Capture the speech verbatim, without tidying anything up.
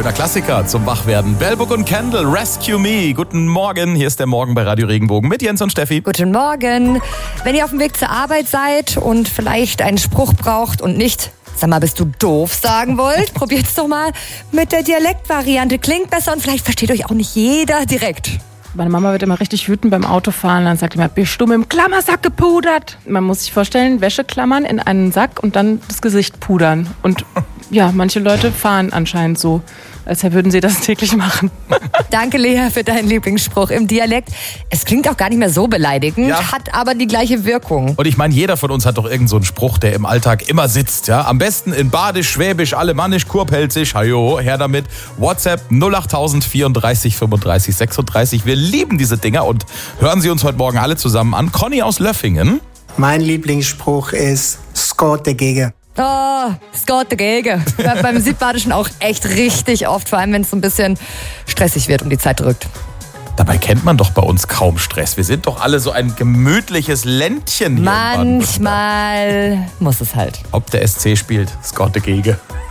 Schöner Klassiker zum Wachwerden. Bellbook und Candle, Rescue Me. Guten Morgen, hier ist der Morgen bei Radio Regenbogen mit Jens und Steffi. Guten Morgen. Wenn ihr auf dem Weg zur Arbeit seid und vielleicht einen Spruch braucht und nicht, sag mal, bist du doof, sagen wollt, probiert's doch mal mit der Dialektvariante. Klingt besser und vielleicht versteht euch auch nicht jeder direkt. Meine Mama wird immer richtig wütend beim Autofahren. Dann sagt immer, bist du mit dem Klammersack gepudert? Man muss sich vorstellen, Wäscheklammern in einen Sack und dann das Gesicht pudern. Und ja, manche Leute fahren anscheinend so, als würden sie das täglich machen. Danke, Lea, für deinen Lieblingsspruch im Dialekt. Es klingt auch gar nicht mehr so beleidigend, Ja. hat aber die gleiche Wirkung. Und ich meine, jeder von uns hat doch irgend so einen Spruch, der im Alltag immer sitzt. Ja? Am besten in Badisch, Schwäbisch, Alemannisch, Kurpelzisch. Hajo, her damit. WhatsApp null acht tausend vierunddreißig fünfunddreißig sechsunddreißig. Wir lieben diese Dinger und hören Sie uns heute Morgen alle zusammen an. Conny aus Löffingen. Mein Lieblingsspruch ist Scott dagegen. Oh, es geht dagegen. Ja, beim Südbadischen auch echt richtig oft, vor allem wenn es so ein bisschen stressig wird und die Zeit drückt. Dabei kennt man doch bei uns kaum Stress. Wir sind doch alle so ein gemütliches Ländchen hier in Baden-Württemberg. Manchmal muss es halt. Ob der S C spielt, Scott dagegen.